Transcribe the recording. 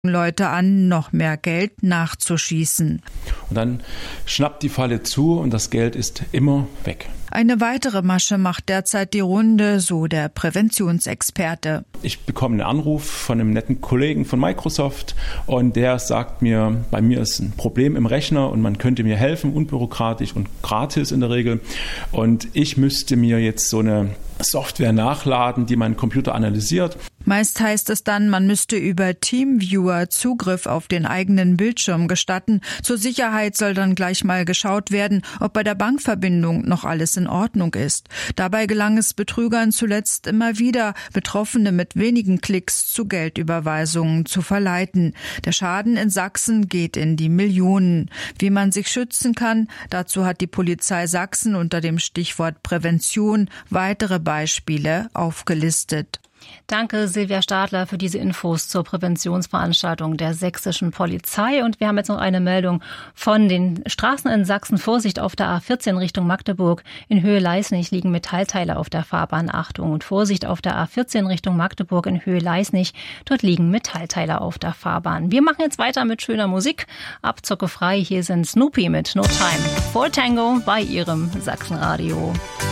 Leute an, noch mehr Geld nachzuschießen. Und dann schnappt die Falle zu und das Geld ist immer weg. Eine weitere Masche macht derzeit die Runde, so der Präventionsexperte. Ich bekomme einen Anruf von einem netten Kollegen von Microsoft und der sagt mir, bei mir ist ein Problem im Rechner und man könnte mir helfen, unbürokratisch und gratis in der Regel. Und ich müsste mir jetzt so eine Software nachladen, die meinen Computer analysiert. Meist heißt es dann, man müsste über TeamViewer Zugriff auf den eigenen Bildschirm gestatten. Zur Sicherheit soll dann gleich mal geschaut werden, ob bei der Bankverbindung noch alles in Ordnung ist. Dabei gelang es Betrügern zuletzt immer wieder, Betroffene mit wenigen Klicks zu Geldüberweisungen zu verleiten. Der Schaden in Sachsen geht in die Millionen. Wie man sich schützen kann, dazu hat die Polizei Sachsen unter dem Stichwort Prävention weitere Beispiele aufgelistet. Danke, Silvia Stadler, für diese Infos zur Präventionsveranstaltung der sächsischen Polizei. Und wir haben jetzt noch eine Meldung von den Straßen in Sachsen. Vorsicht auf der A14 Richtung Magdeburg. In Höhe Leisnig liegen Metallteile auf der Fahrbahn. Achtung und Vorsicht auf der A14 Richtung Magdeburg in Höhe Leisnig. Dort liegen Metallteile auf der Fahrbahn. Wir machen jetzt weiter mit schöner Musik. Abzockefrei. Hier sind Snoopy mit No Time for Tango bei Ihrem Sachsenradio.